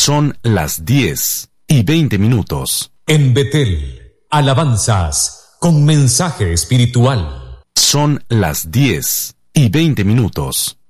Son las 10:20. En Betel, alabanzas con mensaje espiritual. Son las 10:20.